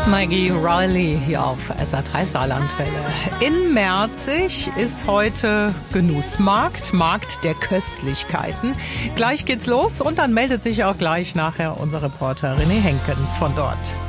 Maggie Riley hier auf SA3 Saarlandwelle. In Merzig ist heute Genussmarkt, Markt der Köstlichkeiten. Gleich geht's los und dann meldet sich auch gleich nachher unser Reporter René Henken von dort.